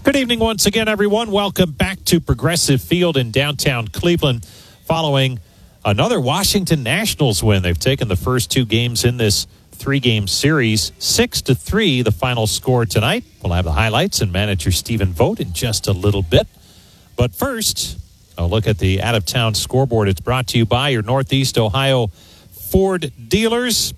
Good evening once again, everyone. Welcome back to Progressive Field in downtown Cleveland following another Washington Nationals win. They've taken the first two games in this three-game series, 6-3, the final score tonight. We'll have the highlights and manager Stephen Vogt in just a little bit. But first, a look at the out-of-town scoreboard. It's brought to you by your Northeast Ohio Ford dealers.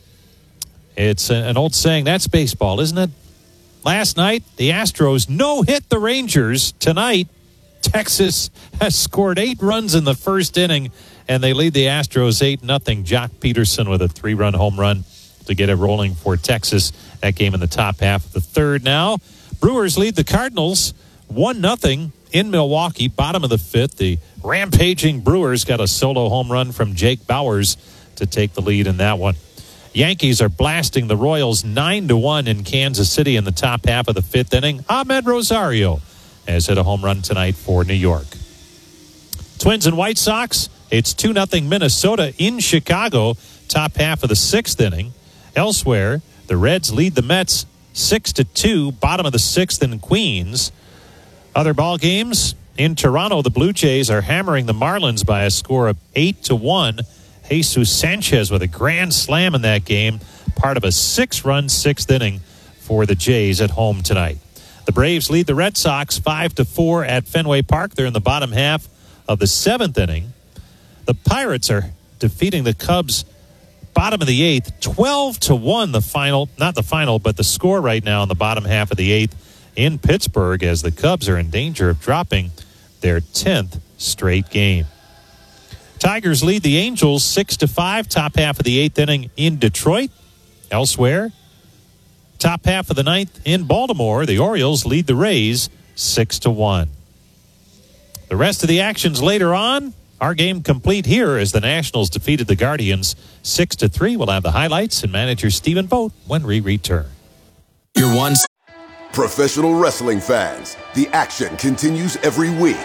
It's an old saying, that's baseball, isn't it? Last night, the Astros no-hit the Rangers. Tonight, Texas has scored 8 runs in the first inning, and they lead the Astros 8-0. Jock Peterson with a 3-run home run to get it rolling for Texas. That game in the top half of the third now. Brewers lead the Cardinals 1-0 in Milwaukee, bottom of the fifth. The rampaging Brewers got a solo home run from Jake Bauers to take the lead in that one. Yankees are blasting the Royals 9-1 in Kansas City in the top half of the fifth inning. Ahmed Rosario has hit a home run tonight for New York. Twins and White Sox, it's 2-0 Minnesota in Chicago, top half of the sixth inning. Elsewhere, the Reds lead the Mets 6-2, bottom of the sixth in Queens. Other ball games in Toronto, the Blue Jays are hammering the Marlins by a score of 8-1. Jesus Sanchez with a grand slam in that game, part of a 6-run sixth inning for the Jays at home tonight. The Braves lead the Red Sox 5-4 at Fenway Park. They're in the bottom half of the seventh inning. The Pirates are defeating the Cubs bottom of the eighth, 12-1 the final, not the final, but the score right now in the bottom half of the eighth in Pittsburgh as the Cubs are in danger of dropping their 10th straight game. Tigers lead the Angels 6-5, top half of the eighth inning in Detroit. Elsewhere, top half of the ninth in Baltimore, the Orioles lead the Rays 6-1. The rest of the actions later on. Our game complete here as the Nationals defeated the Guardians 6-3. We'll have the highlights and manager Stephen Vogt when we return. Your one. Professional wrestling fans, the action continues every week.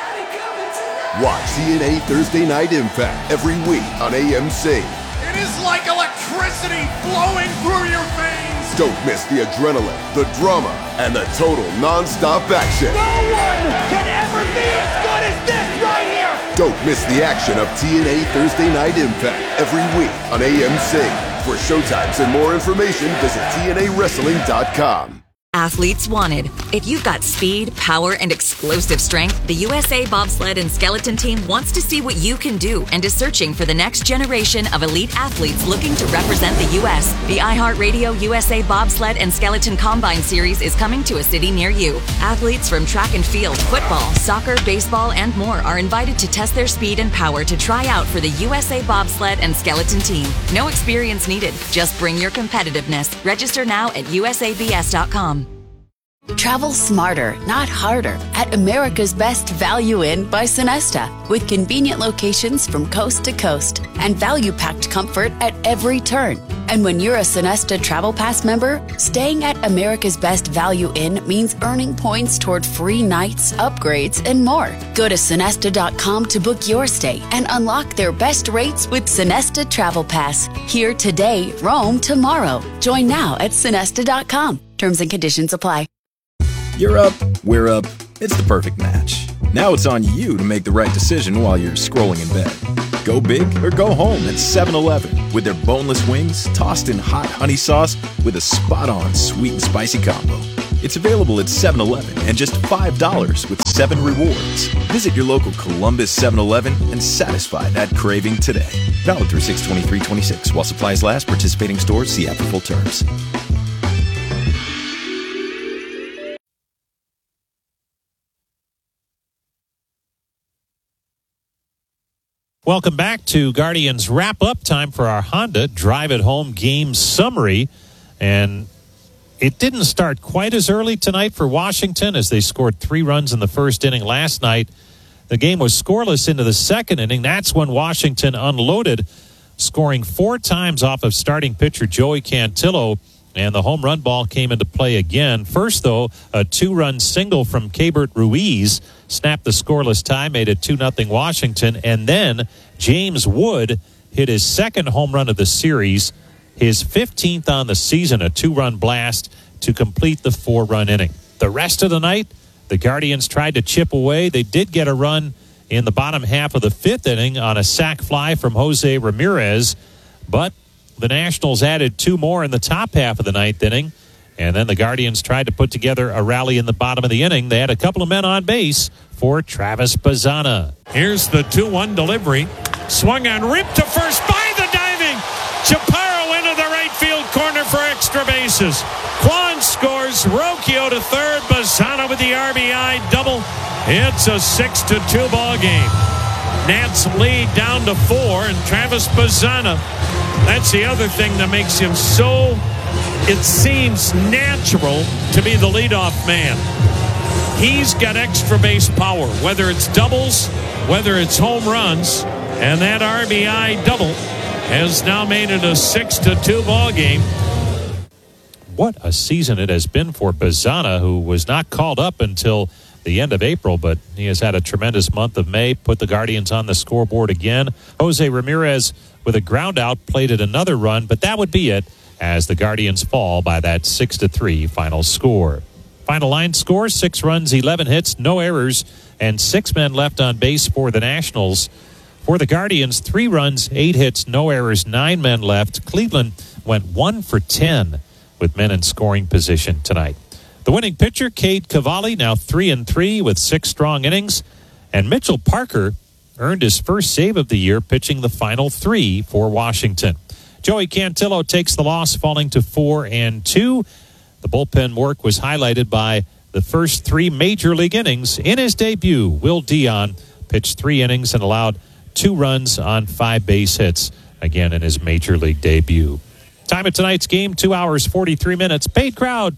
Watch TNA Thursday Night Impact every week on AMC. It is like electricity flowing through your veins. Don't miss the adrenaline, the drama, and the total non-stop action. No one can ever be as good as this right here. Don't miss the action of TNA Thursday Night Impact every week on AMC. For showtimes and more information, visit TNAWrestling.com. Athletes wanted. If you've got speed, power, and explosive strength, the USA Bobsled and Skeleton Team wants to see what you can do and is searching for the next generation of elite athletes looking to represent the U.S. The iHeartRadio USA Bobsled and Skeleton Combine Series is coming to a city near you. Athletes from track and field, football, soccer, baseball, and more are invited to test their speed and power to try out for the USA Bobsled and Skeleton Team. No experience needed. Just bring your competitiveness. Register now at usabs.com. Travel smarter, not harder, at America's Best Value Inn by Sonesta, with convenient locations from coast to coast and value-packed comfort at every turn. And when you're a Sonesta Travel Pass member, staying at America's Best Value Inn means earning points toward free nights, upgrades, and more. Go to Sonesta.com to book your stay and unlock their best rates with Sonesta Travel Pass. Here today, roam tomorrow. Join now at Sonesta.com. Terms and conditions apply. You're up, we're up. It's the perfect match. Now it's on you to make the right decision while you're scrolling in bed. Go big or go home at 7-Eleven with their boneless wings tossed in hot honey sauce with a spot-on sweet and spicy combo. It's available at 7-Eleven and just $5 with 7 rewards. Visit your local Columbus 7-Eleven and satisfy that craving today. Valid through 6/23/26 while supplies last. Participating stores see app for full terms. Welcome back to Guardians Wrap-Up. Time for our Honda Drive It Home game summary. And it didn't start quite as early tonight for Washington as they scored 3 runs in the first inning last night. The game was scoreless into the second inning. That's when Washington unloaded, scoring 4 times off of starting pitcher Joey Cantillo. And the home run ball came into play again. First, though, a 2-run single from Keibert Ruiz snapped the scoreless tie, made it 2-0 Washington. And then James Wood hit his second home run of the series, his 15th on the season, a 2-run blast to complete the 4-run inning. The rest of the night, the Guardians tried to chip away. They did get a run in the bottom half of the fifth inning on a sac fly from Jose Ramirez, but the Nationals added two more in the top half of the ninth inning, and then the Guardians tried to put together a rally in the bottom of the inning. They had a couple of men on base for Travis Bazzana. Here's the 2-1 delivery. Swung on, ripped to first by the diving Chaparro into the right field corner for extra bases. Kwan scores. Rocchio to third. Bazzana with the RBI double. It's a 6-2 ball game. Nats lead down to 4, and Travis Bazzana, that's the other thing that makes him so, it seems natural to be the leadoff man. He's got extra base power, whether it's doubles, whether it's home runs, and that RBI double has now made it a 6-2 ball game. What a season it has been for Bazzana, who was not called up until the end of April, but he has had a tremendous month of May, put the Guardians on the scoreboard again. Jose Ramirez with a ground out plated another run, but that would be it as the Guardians fall by that 6-3 final score. Final line score, 6 runs, 11 hits, no errors, and 6 men left on base for the Nationals. For the Guardians, 3 runs, 8 hits, no errors, 9 men left. Cleveland went 1 for 10 with men in scoring position tonight. The winning pitcher, Cade Cavalli, now 3-3 with 6 strong innings. And Mitchell Parker earned his first save of the year, pitching the final 3 for Washington. Joey Cantillo takes the loss, falling to 4-2. The bullpen work was highlighted by the first 3 major league innings in his debut. Will Dion pitched 3 innings and allowed 2 runs on 5 base hits, again in his major league debut. Time of tonight's game, 2 hours, 43 minutes. Paid crowd,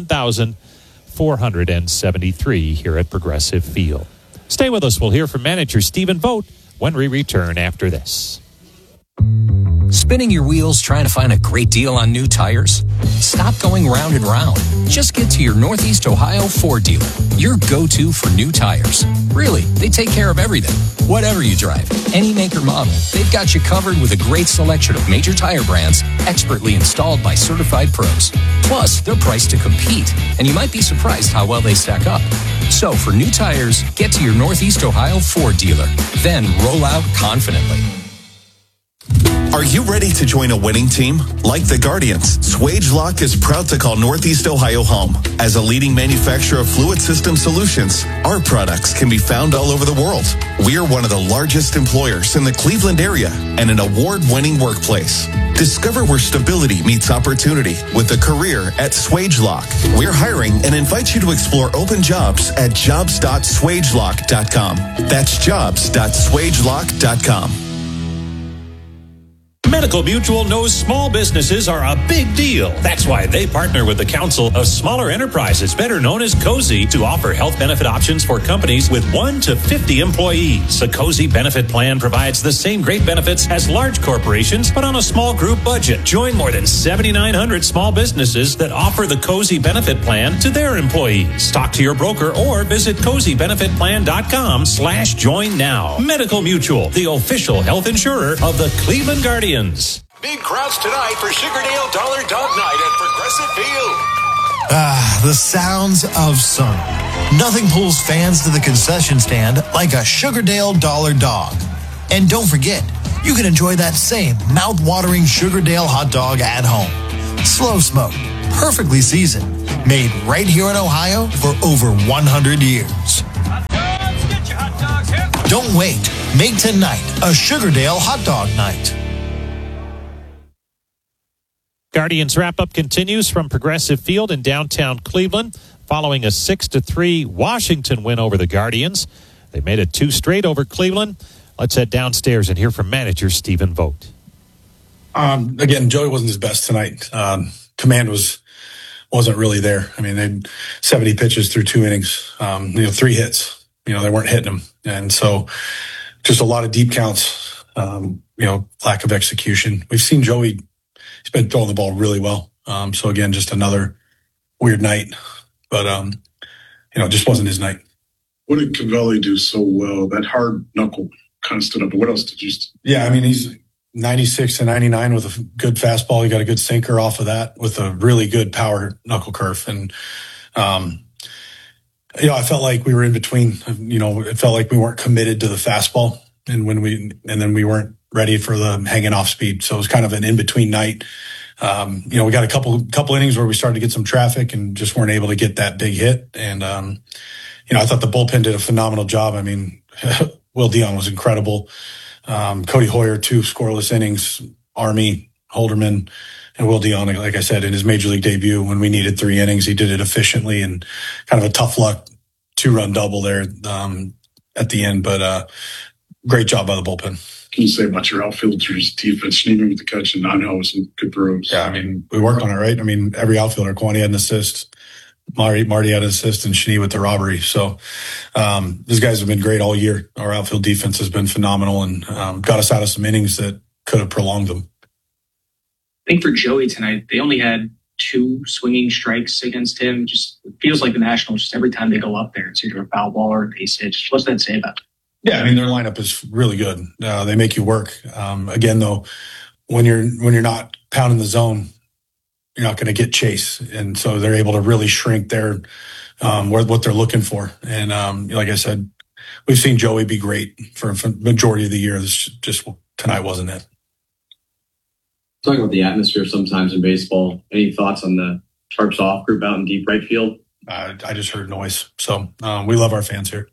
21,473 here at Progressive Field. Stay with us. We'll hear from manager Stephen Vogt when we return after this. Spinning your wheels trying to find a great deal on new tires? Stop going round and round. Just get to your Northeast Ohio Ford dealer, your go-to for new tires. Really, they take care of everything. Whatever you drive, any make or model, they've got you covered with a great selection of major tire brands expertly installed by certified pros. Plus, they're priced to compete, and you might be surprised how well they stack up. So for new tires, get to your Northeast Ohio Ford dealer. Then roll out confidently. Are you ready to join a winning team? Like the Guardians, Swagelok is proud to call Northeast Ohio home. As a leading manufacturer of fluid system solutions, our products can be found all over the world. We are one of the largest employers in the Cleveland area and an award-winning workplace. Discover where stability meets opportunity with a career at Swagelok. We're hiring and invite you to explore open jobs at jobs.swagelok.com. That's jobs.swagelok.com. Medical Mutual knows small businesses are a big deal. That's why they partner with the Council of Smaller Enterprises, better known as COSI, to offer health benefit options for companies with 1 to 50 employees. The COSI benefit plan provides the same great benefits as large corporations, but on a small group budget. Join more than 7,900 small businesses that offer the COSI benefit plan to their employees. Talk to your broker or visit COSIbenefitplan.com/join now. Medical Mutual, the official health insurer of the Cleveland Guardians. Big crowds tonight for Sugardale Dollar Dog Night at Progressive Field. The sounds of summer. Nothing pulls fans to the concession stand like a Sugardale Dollar Dog. And don't forget, you can enjoy that same mouth-watering Sugardale hot dog at home. Slow smoked, perfectly seasoned, made right here in Ohio for over 100 years. Hot dogs, get your hot dogs here. Don't wait. Make tonight a Sugardale hot dog night. Guardians wrap-up continues from Progressive Field in downtown Cleveland following a 6-3 Washington win over the Guardians. They made it 2 straight over Cleveland. Let's head downstairs and hear from manager Stephen Vogt. Again, Joey wasn't his best tonight. Command wasn't really there. I mean, they had 70 pitches through 2 innings, 3 hits. They weren't hitting them. And so just a lot of deep counts, lack of execution. We've seen Joey. He's been throwing the ball really well. So again, just another weird night, but just wasn't his night. What did Cavalli do so well? That hard knuckle kind of stood up. But what else did you? Yeah, I mean, he's 96 to 99 with a good fastball. He got a good sinker off of that with a really good power knuckle curve. And I felt like we were in between. It felt like we weren't committed to the fastball, and then we weren't ready for the hanging off speed. So it was kind of an in between night. We got a couple innings where we started to get some traffic and just weren't able to get that big hit. And I thought the bullpen did a phenomenal job. I mean, Will Dion was incredible. Cody Hoyer, 2 scoreless innings. Army, Holderman, and Will Dion, like I said, in his major league debut, when we needed 3 innings, he did it efficiently and kind of a tough luck 2-run double there at the end. But great job by the bullpen. Can you say about your outfielders' defense? Schneemann with the catch and Nanjo with some good throws. Yeah, I mean, we worked on it, right? I mean, every outfielder, Kwani had an assist, Marty had an assist, and Schnee with the robbery. So these guys have been great all year. Our outfield defense has been phenomenal and got us out of some innings that could have prolonged them. I think for Joey tonight, they only had 2 swinging strikes against him. Just it feels like the Nationals, just every time they go up there, it's either a foul ball or a base hit. What's that say about it? Yeah, I mean, their lineup is really good. They make you work. Again, though, when you're not pounding the zone, you're not going to get chase. And so they're able to really shrink their what they're looking for. And like I said, we've seen Joey be great for majority of the year. This just tonight wasn't it. Talking about the atmosphere sometimes in baseball, any thoughts on the Sharps off group out in deep right field? I just heard noise. So we love our fans here.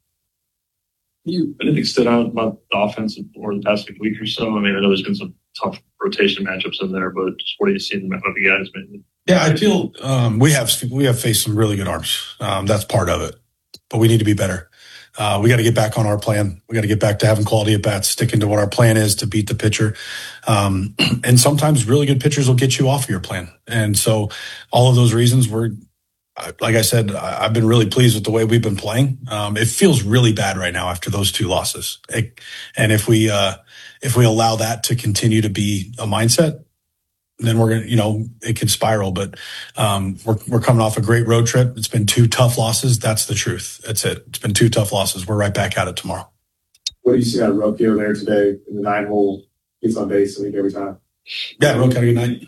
Anything stood out about the offense over the past week or so? I mean, I know there's been some tough rotation matchups in there, but just what are you seeing out of the guys, man? Yeah, I feel we have faced some really good arms. That's part of it, but we need to be better. We got to get back on our plan. We got to get back to having quality at bats, sticking to what our plan is to beat the pitcher. And sometimes really good pitchers will get you off of your plan. And so all of those reasons like I said, I've been really pleased with the way we've been playing. It feels really bad right now after those 2 losses. And if we allow that to continue to be a mindset, then we're going to, it could spiral. But we're coming off a great road trip. It's been 2 tough losses. That's the truth. That's it. It's been 2 tough losses. We're right back at it tomorrow. What do you see out of Rocchio there today in the 9-hole? Gets on base, I think, every time. Yeah, Rocchio had a good night.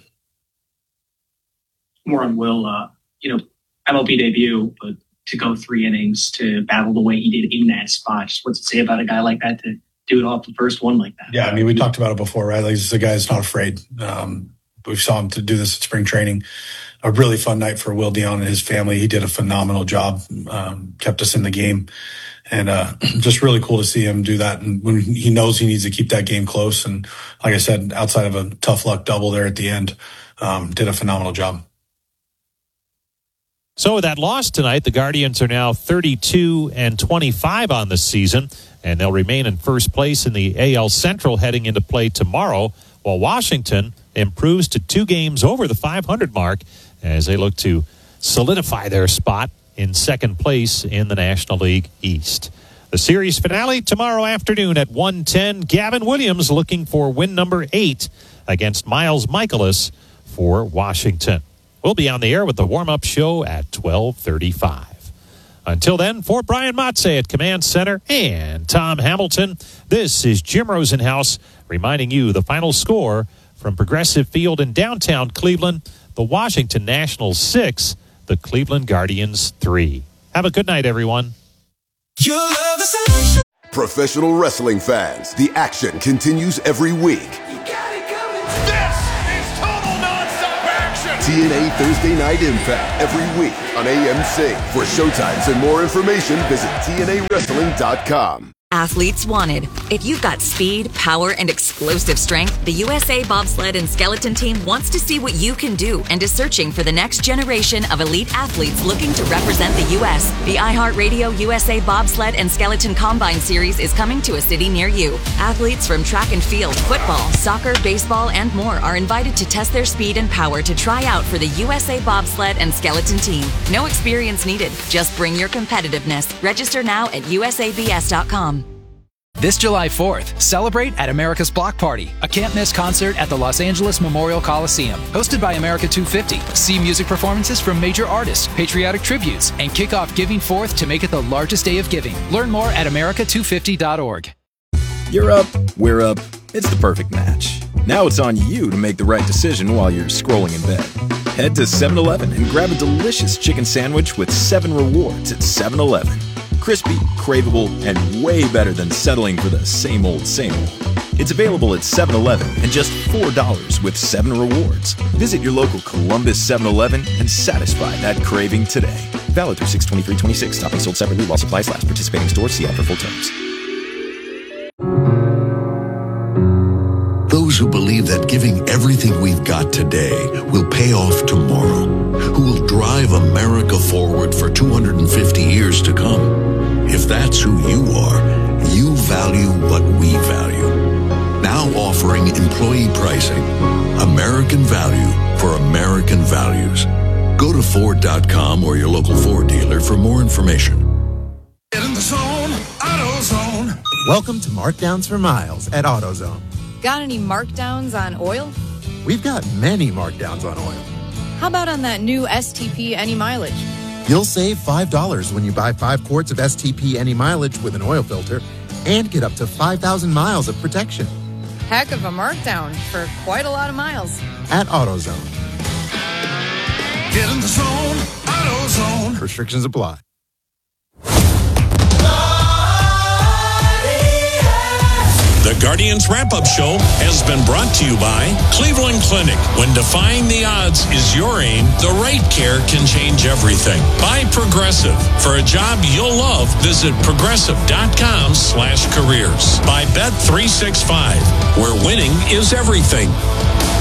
More on Will, MLB debut, but to go 3 innings, to battle the way he did in that spot. Just what's it say about a guy like that to do it off the first one like that? Yeah, I mean, we talked about it before, right? Like, this is a guy that's not afraid. We saw him to do this at spring training. A really fun night for Will Dion and his family. He did a phenomenal job, kept us in the game. And just really cool to see him do that. And when he knows he needs to keep that game close. And like I said, outside of a tough luck double there at the end, did a phenomenal job. So with that loss tonight, the Guardians are now 32-25 on the season, and they'll remain in first place in the AL Central heading into play tomorrow, while Washington improves to 2 games over the 500 mark as they look to solidify their spot in second place in the National League East. The series finale tomorrow afternoon at 1:10. Gavin Williams looking for win number 8 against Miles Michaelis for Washington. We'll be on the air with the warm-up show at 12:35. Until then, for Brian Matze at Command Center and Tom Hamilton, this is Jim Rosenhaus reminding you the final score from Progressive Field in downtown Cleveland: the Washington Nationals 6, the Cleveland Guardians 3. Have a good night, everyone. Professional wrestling fans, the action continues every week. TNA Thursday Night Impact every week on AMC. For showtimes and more information, visit TNAWrestling.com. Athletes wanted. If you've got speed, power, and explosive strength, the USA Bobsled and Skeleton Team wants to see what you can do and is searching for the next generation of elite athletes looking to represent the U.S. The iHeartRadio USA Bobsled and Skeleton Combine Series is coming to a city near you. Athletes from track and field, football, soccer, baseball, and more are invited to test their speed and power to try out for the USA Bobsled and Skeleton Team. No experience needed. Just bring your competitiveness. Register now at usabs.com. This July 4th, celebrate at America's Block Party, a can't-miss concert at the Los Angeles Memorial Coliseum. Hosted by America 250, see music performances from major artists, patriotic tributes, and kick off Giving Forth to make it the largest day of giving. Learn more at america250.org. You're up, we're up, it's the perfect match. Now it's on you to make the right decision while you're scrolling in bed. Head to 7-Eleven and grab a delicious chicken sandwich with 7 rewards at 7-Eleven. Crispy, craveable, and way better than settling for the same old, same old. It's available at 7-Eleven and just $4 with 7 rewards. Visit your local Columbus 7-Eleven and satisfy that craving today. Valid through 6/23/26. Toppings sold separately while supplies last. Participating stores, see ad for full terms. Those who believe that giving everything we've got today will pay off tomorrow, who will drive America forward for 250 years to come. If that's who you are, you value what we value. Now offering employee pricing, American value for American values. Go to Ford.com or your local Ford dealer for more information. Get in the zone, AutoZone. Welcome to Markdowns for Miles at AutoZone. Got any markdowns on oil? We've got many markdowns on oil. How about on that new STP Any Mileage? You'll save $5 when you buy 5 quarts of STP Any Mileage with an oil filter and get up to 5,000 miles of protection. Heck of a markdown for quite a lot of miles. At AutoZone. Get in the zone, AutoZone. Restrictions apply. The Guardians Wrap-Up Show has been brought to you by Cleveland Clinic. When defying the odds is your aim, the right care can change everything. By Progressive. For a job you'll love, visit progressive.com/careers. By Bet365, where winning is everything.